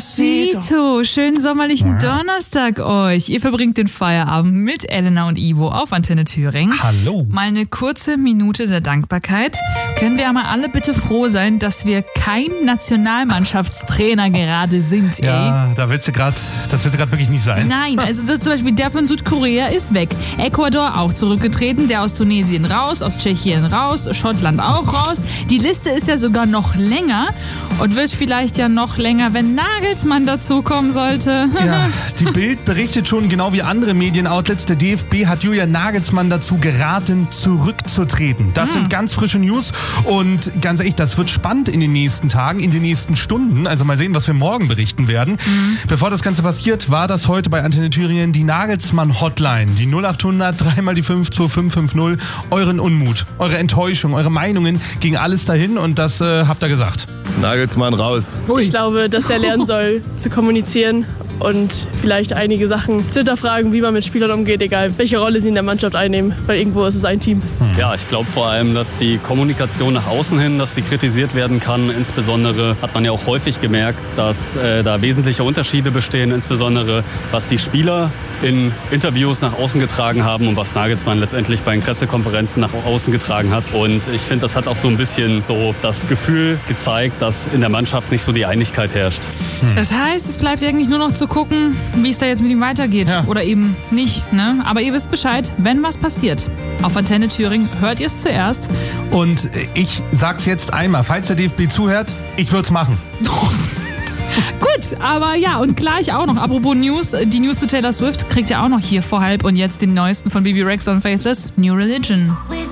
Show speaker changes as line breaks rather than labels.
Despacito. Schönen sommerlichen Donnerstag euch. Ihr verbringt den Feierabend mit Elena und Ivo auf Antenne Thüringen.
Hallo.
Mal eine kurze Minute der Dankbarkeit. Können wir einmal alle bitte froh sein, dass wir kein Nationalmannschaftstrainer gerade sind, ey?
Ja, das willst du gerade wirklich nicht sein.
Nein, also so zum Beispiel der von Südkorea ist weg. Ecuador auch zurückgetreten, der aus Tunesien raus, aus Tschechien raus, Schottland auch raus. Die Liste ist ja sogar noch länger und wird vielleicht ja noch länger, wenn Nagelsmann dazukommen sollte.
Ja, die Bild berichtet schon, genau wie andere Medienoutlets, der DFB hat Julian Nagelsmann dazu geraten, zurückzutreten. Das sind ganz frische News und ganz ehrlich, das wird spannend in den nächsten Tagen, in den nächsten Stunden. Also mal sehen, was wir morgen berichten werden. Bevor das Ganze passiert, war das heute bei Antenne Thüringen die Nagelsmann-Hotline. Die 0800 3 die 52550. Euren Unmut, eure Enttäuschung, eure Meinungen gegen alles dahin und das habt ihr gesagt.
Nagelsmann raus.
Ich glaube, dass er lernen soll, zu kommunizieren und vielleicht einige Sachen zu hinterfragen, wie man mit Spielern umgeht, egal welche Rolle sie in der Mannschaft einnehmen, weil irgendwo ist es ein Team.
Ja, ich glaube vor allem, dass die Kommunikation nach außen hin, dass die kritisiert werden kann. Insbesondere hat man ja auch häufig gemerkt, dass da wesentliche Unterschiede bestehen, insbesondere was die Spieler in Interviews nach außen getragen haben und was Nagelsmann letztendlich bei den Pressekonferenzen nach außen getragen hat. Und ich finde, das hat auch so ein bisschen so das Gefühl gezeigt, dass in der Mannschaft nicht so die Einigkeit herrscht.
Das heißt, es bleibt eigentlich nur noch zu gucken, wie es da jetzt mit ihm weitergeht.
Ja.
Oder eben nicht, ne? Aber ihr wisst Bescheid, wenn was passiert. Auf Antenne Thüringen hört ihr es zuerst.
Und ich sag's jetzt einmal, falls der DFB zuhört, ich würd's machen.
Gut, aber ja, und gleich auch noch, apropos News, die News zu Taylor Swift kriegt ihr auch noch hier vor halb und jetzt den neuesten von Bebe Rexha und Faithless, New Religion.